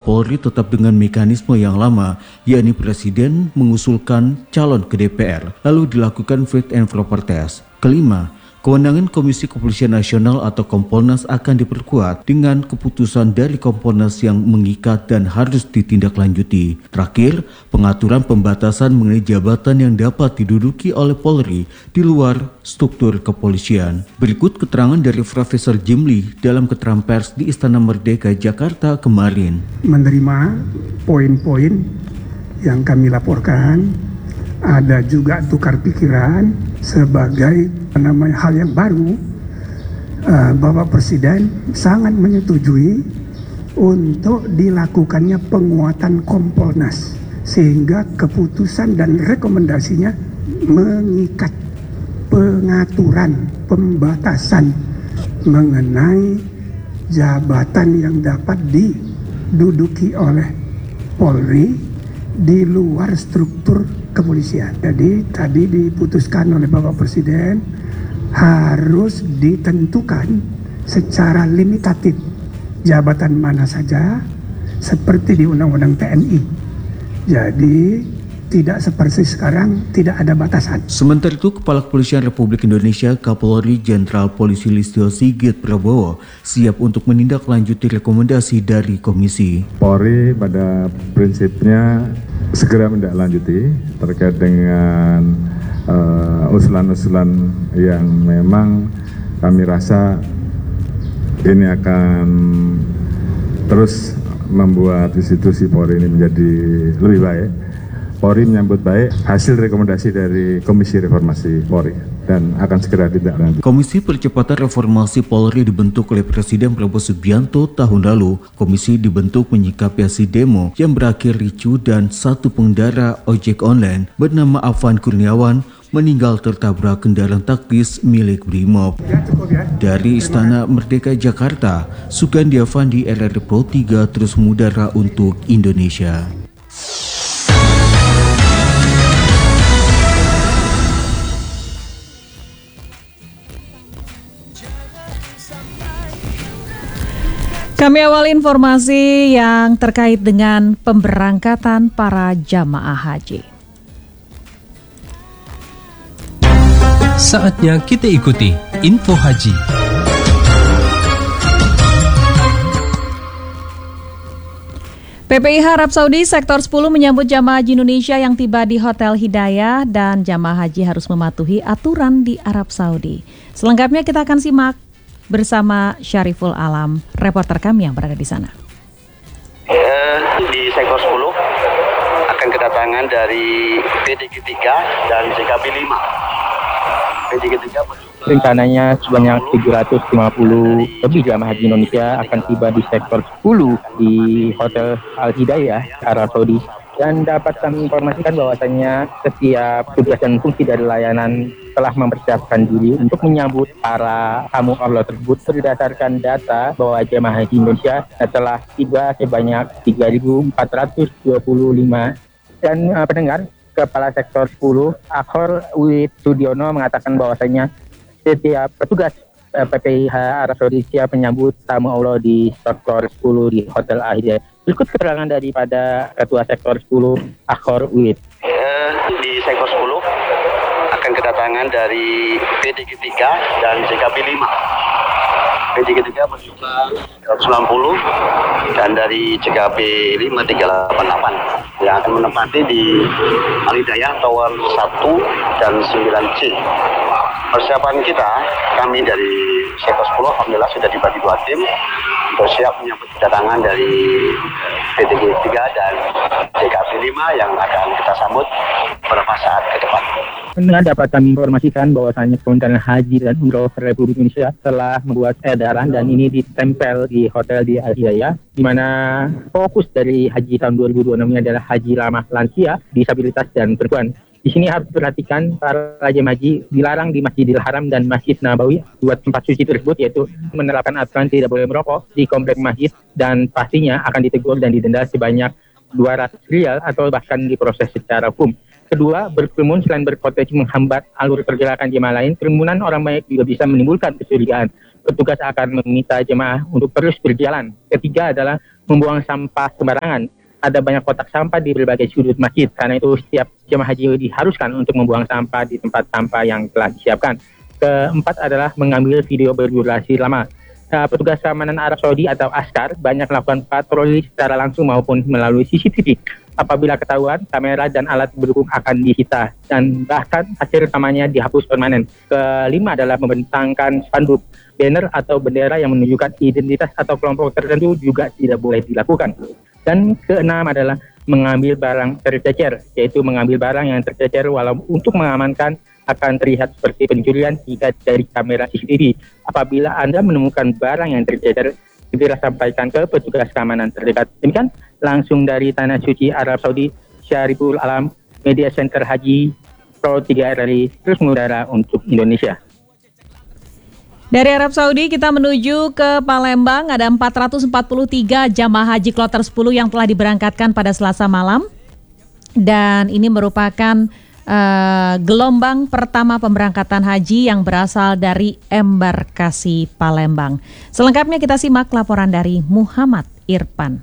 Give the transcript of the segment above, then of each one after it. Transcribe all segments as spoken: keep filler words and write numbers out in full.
Kapolri tetap dengan mekanisme yang lama, yakni Presiden mengusulkan calon ke D P R, lalu dilakukan fit and proper test. Kelima, kewenangan Komisi Kepolisian Nasional atau Kompolnas akan diperkuat dengan keputusan dari Kompolnas yang mengikat dan harus ditindaklanjuti. Terakhir, pengaturan pembatasan mengenai jabatan yang dapat diduduki oleh Polri di luar struktur kepolisian. Berikut keterangan dari Profesor Jimli dalam keterangan pers di Istana Merdeka Jakarta kemarin. Menerima poin-poin yang kami laporkan, ada juga tukar pikiran sebagai namanya hal yang baru. uh, Bapak Presiden sangat menyetujui untuk dilakukannya penguatan Kompolnas sehingga keputusan dan rekomendasinya mengikat pengaturan pembatasan mengenai jabatan yang dapat diduduki oleh Polri di luar struktur kepolisian. Jadi tadi diputuskan oleh Bapak Presiden harus ditentukan secara limitatif jabatan mana saja seperti di Undang-Undang T N I. Jadi tidak seperti sekarang, tidak ada batasan. Sementara itu, Kepala Kepolisian Republik Indonesia Kapolri Jenderal Polisi Listio Sigit Prabowo siap untuk menindaklanjuti rekomendasi dari Komisi. Polri pada prinsipnya segera menindaklanjuti terkait dengan uh, usulan-usulan yang memang kami rasa ini akan terus membuat institusi Polri ini menjadi lebih baik. Polri menyambut baik hasil rekomendasi dari Komisi Reformasi Polri dan akan segera ditindaklanjuti. Komisi Percepatan Reformasi Polri dibentuk oleh Presiden Prabowo Subianto tahun lalu. Komisi dibentuk menyikapi aksi demo yang berakhir ricuh dan satu pengendara ojek online bernama Afan Kurniawan meninggal tertabrak kendaraan taktis milik Brimob. Dari Istana Merdeka Jakarta, Sugandi Avandi, R R Pro tiga terus mengudara untuk Indonesia. Kami awali informasi yang terkait dengan pemberangkatan para jamaah haji. Saatnya kita ikuti info haji. P P I H Arab Saudi Sektor sepuluh menyambut jamaah haji Indonesia yang tiba di Hotel Hidayah dan jamaah haji harus mematuhi aturan di Arab Saudi. Selengkapnya kita akan simak bersama Syariful Alam, reporter kami yang berada di sana. Eh, di sektor sepuluh akan kedatangan dari P D G tiga dan J K B lima. P D G tiga rencananya sebanyak tujuh ratus lima puluh lebih jamaah haji Indonesia akan tiba di sektor sepuluh di Hotel Al Hidayah, Arab Saudi. Dan dapat kami informasikan bahwasannya setiap tugas dan fungsi dari layanan telah mempersiapkan diri untuk menyambut para tamu Allah tersebut berdasarkan data bahwa jemaah haji Indonesia telah tiba sebanyak tiga ribu empat ratus dua puluh lima. Dan uh, pendengar, Kepala Sektor sepuluh Akhor Wid Sudiono mengatakan bahwasannya setiap petugas uh, P P I H Arab Saudi siap menyambut tamu Allah di sektor sepuluh di Hotel Al-Hidayah. Berikut keterangan daripada Ketua Sektor sepuluh Akhor Wid. Eh, di sektor sepuluh akan kedatangan dari P D G tiga dan J K B lima. P D G tiga berjumlah seratus sembilan puluh dan dari J K B lima tiga delapan delapan yang akan menempati di Al Hidayah Tower satu dan sembilan C. Persiapan kita, kami dari sektor sepuluh alhamdulillah sudah dibagi dua tim untuk siap menyambut kedatangan dari P D G tiga dan J K B lima yang akan kita sambut beberapa saat ke depan. Pendengar, dapat kami informasikan bahwasannya Kementerian Haji dan Umroh Republik Indonesia telah membuat edaran dan ini ditempel di hotel di Al Hidayah, di mana fokus dari haji tahun dua ribu dua puluh enam ini adalah haji ramah lansia, disabilitas dan perempuan. Di sini harus diperhatikan para jemaah haji dilarang di Masjidil Haram dan Masjid Nabawi, dua tempat suci tersebut, yaitu menerapkan aturan tidak boleh merokok di komplek masjid dan pastinya akan ditegur dan didenda sebanyak dua ratus rial atau bahkan diproses secara hukum. Kedua, berkerumun selain berpotensi menghambat alur pergerakan jemaah lain, kerumunan orang banyak juga bisa menimbulkan kecurigaan. Petugas akan meminta jemaah untuk terus berjalan. Ketiga adalah membuang sampah sembarangan. Ada banyak kotak sampah di berbagai sudut masjid. Karena itu setiap jemaah haji diharuskan untuk membuang sampah di tempat sampah yang telah disiapkan. Keempat adalah mengambil video berdurasi lama. Uh, petugas keamanan Arab Saudi atau Askar banyak melakukan patroli secara langsung maupun melalui C C T V. Apabila ketahuan, kamera dan alat pendukung akan disita dan bahkan hasil rekamannya dihapus permanen. Kelima adalah membentangkan spanduk, banner atau bendera yang menunjukkan identitas atau kelompok tertentu juga tidak boleh dilakukan. Dan keenam adalah mengambil barang tercecer, yaitu mengambil barang yang tercecer walau untuk mengamankan akan terlihat seperti pencurian jika dari kamera C C T V. Apabila Anda menemukan barang yang tercecer, segera sampaikan ke petugas keamanan terdekat. Demikian langsung dari Tanah Suci Arab Saudi, Syariful Alam, Media Center Haji Pro tiga R R I, terus mengudara untuk Indonesia. Dari Arab Saudi kita menuju ke Palembang, ada empat ratus empat puluh tiga jamaah haji kloter sepuluh yang telah diberangkatkan pada Selasa malam. Dan ini merupakan uh, gelombang pertama pemberangkatan haji yang berasal dari embarkasi Palembang. Selengkapnya kita simak laporan dari Muhammad Irfan.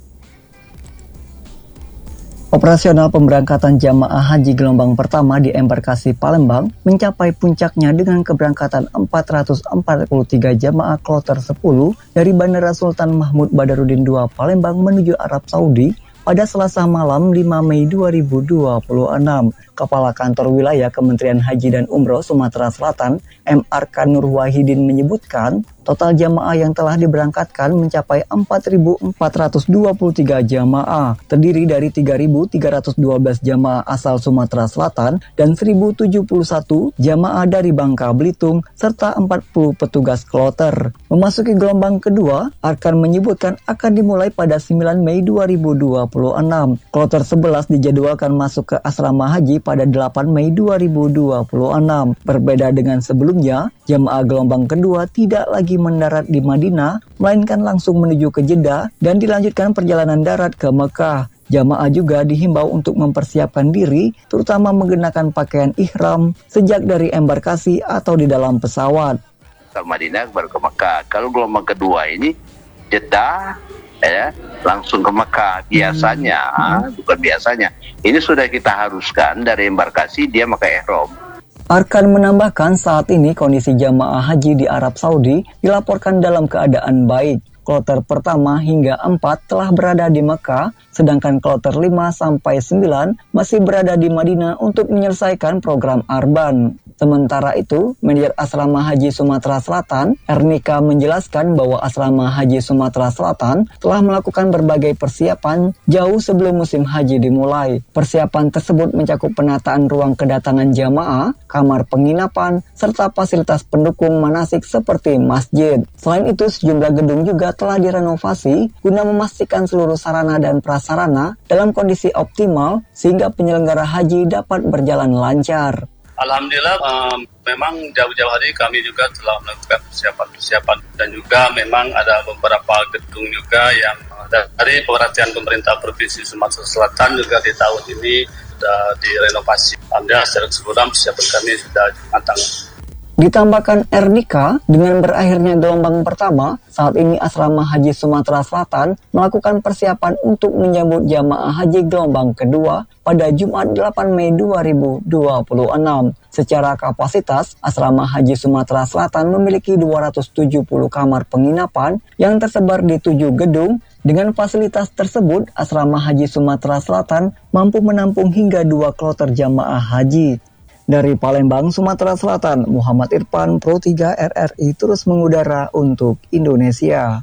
Operasional pemberangkatan jamaah haji gelombang pertama di embarkasi Palembang mencapai puncaknya dengan keberangkatan empat ratus empat puluh tiga jamaah kloter sepuluh dari Bandara Sultan Mahmud Badarudin kedua Palembang menuju Arab Saudi pada Selasa malam lima Mei dua ribu dua puluh enam. Kepala Kantor Wilayah Kementerian Haji dan Umroh Sumatera Selatan, M R K Nur Wahidin menyebutkan, total jamaah yang telah diberangkatkan mencapai empat ribu empat ratus dua puluh tiga jamaah, terdiri dari tiga ribu tiga ratus dua belas jamaah asal Sumatera Selatan dan seribu tujuh puluh satu jamaah dari Bangka Belitung, serta empat puluh petugas kloter. Memasuki gelombang kedua, Arkan menyebutkan akan dimulai pada sembilan Mei dua ribu dua puluh enam. Kloter sebelas dijadwalkan masuk ke asrama haji pada delapan Mei dua ribu dua puluh enam. Berbeda dengan sebelumnya, jamaah gelombang kedua tidak lagi mendarat di Madinah, melainkan langsung menuju ke Jeddah dan dilanjutkan perjalanan darat ke Mekah. Jamaah juga dihimbau untuk mempersiapkan diri, terutama mengenakan pakaian ihram sejak dari embarkasi atau di dalam pesawat. Ke Madinah baru ke Mekah. Kalau gelombang kedua ini Jeddah, ya, langsung ke Mekah. Biasanya, hmm. bukan biasanya. Ini sudah kita haruskan dari embarkasi dia pakai ihram. Arkan menambahkan saat ini kondisi jamaah haji di Arab Saudi dilaporkan dalam keadaan baik. Kloter pertama hingga empat telah berada di Mekah, sedangkan kloter lima sampai sembilan masih berada di Madinah untuk menyelesaikan program Arban. Sementara itu, Manajer Asrama Haji Sumatera Selatan, Ernika, menjelaskan bahwa Asrama Haji Sumatera Selatan telah melakukan berbagai persiapan jauh sebelum musim haji dimulai. Persiapan tersebut mencakup penataan ruang kedatangan jamaah, kamar penginapan, serta fasilitas pendukung manasik seperti masjid. Selain itu, sejumlah gedung juga telah direnovasi guna memastikan seluruh sarana dan prasarana dalam kondisi optimal sehingga penyelenggara haji dapat berjalan lancar. Alhamdulillah, um, memang jauh-jauh hari kami juga telah melakukan persiapan-persiapan dan juga memang ada beberapa gedung juga yang dari perhatian pemerintah Provinsi Sumatera Selatan juga di tahun ini sudah direnovasi. Alhamdulillah secara keseluruhan persiapan kami sudah matang. Ditambahkan Ernika, dengan berakhirnya gelombang pertama, saat ini Asrama Haji Sumatera Selatan melakukan persiapan untuk menyambut jamaah haji gelombang kedua pada Jumat delapan Mei dua ribu dua puluh enam. Secara kapasitas, Asrama Haji Sumatera Selatan memiliki dua ratus tujuh puluh kamar penginapan yang tersebar di tujuh gedung. Dengan fasilitas tersebut, Asrama Haji Sumatera Selatan mampu menampung hingga dua kloter jamaah haji. Dari Palembang, Sumatera Selatan, Muhammad Irfan, Pro tiga R R I terus mengudara untuk Indonesia.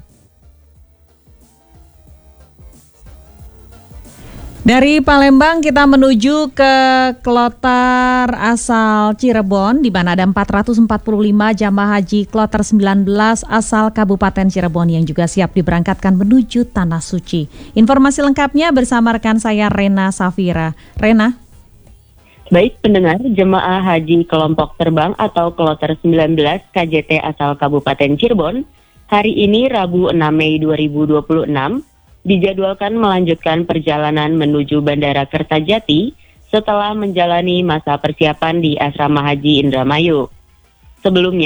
Dari Palembang kita menuju ke kloter asal Cirebon, di mana ada empat ratus empat puluh lima jamaah haji kloter sembilan belas asal Kabupaten Cirebon yang juga siap diberangkatkan menuju Tanah Suci. Informasi lengkapnya bersama rekan saya Rena Safira. Rena. Baik pendengar, jemaah haji kelompok terbang atau kloter sembilan belas K J T asal Kabupaten Cirebon, hari ini Rabu enam Mei dua ribu dua puluh enam, dijadwalkan melanjutkan perjalanan menuju Bandara Kertajati setelah menjalani masa persiapan di Asrama Haji Indramayu. Sebelumnya,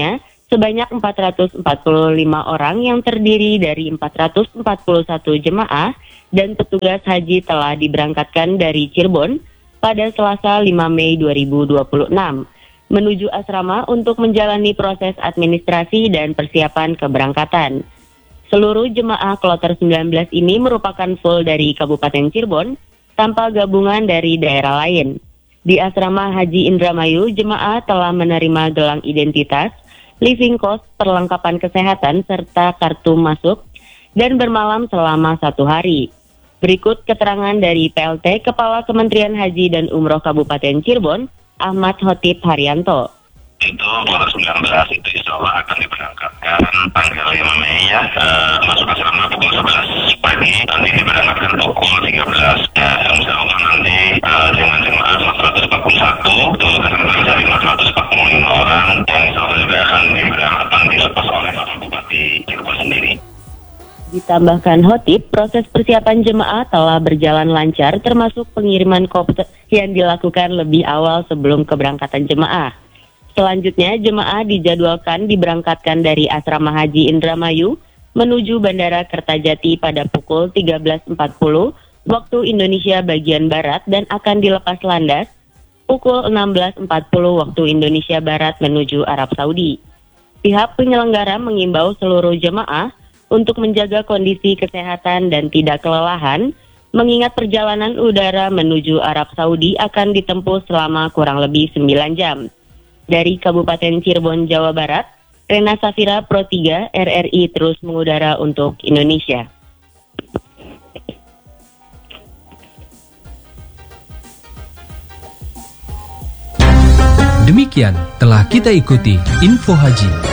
sebanyak empat ratus empat puluh lima orang yang terdiri dari empat ratus empat puluh satu jemaah dan petugas haji telah diberangkatkan dari Cirebon pada Selasa lima Mei dua ribu dua puluh enam menuju asrama untuk menjalani proses administrasi dan persiapan keberangkatan. Seluruh jemaah kloter sembilan belas ini merupakan full dari Kabupaten Cirebon tanpa gabungan dari daerah lain. Di asrama Haji Indramayu, jemaah telah menerima gelang identitas, living cost, perlengkapan kesehatan, serta kartu masuk, dan bermalam selama satu hari. Berikut keterangan dari P L T Kepala Kementerian Haji dan Umroh Kabupaten Cirebon, Ahmad Khotib Haryanto. Itu kloter sembilan belas itu insya Allah akan diberangkatkan tanggal lima Mei ya, e, masuk asrama pukul sebelas pagi, nanti diberangkatkan pukul tiga belas ya, insya Allah nanti e, dengan jemaah empat ratus empat puluh satu itu akan berangkat lima ratus empat puluh lima orang yang insya Allah juga akan diberangkatkan dilepas oleh Bapak Bupati Cirebon sendiri. Ditambahkan Khotib, proses persiapan jemaah telah berjalan lancar termasuk pengiriman kopter yang dilakukan lebih awal sebelum keberangkatan jemaah. Selanjutnya, jemaah dijadwalkan diberangkatkan dari Asrama Haji Indramayu menuju Bandara Kertajati pada pukul tiga belas empat puluh waktu Indonesia bagian Barat dan akan dilepas landas pukul enam belas empat puluh waktu Indonesia Barat menuju Arab Saudi. Pihak penyelenggara mengimbau seluruh jemaah untuk menjaga kondisi kesehatan dan tidak kelelahan, mengingat perjalanan udara menuju Arab Saudi akan ditempuh selama kurang lebih sembilan jam. Dari Kabupaten Cirebon, Jawa Barat, Rena Safira, Pro tiga, R R I terus mengudara untuk Indonesia. Demikian telah kita ikuti Info Haji.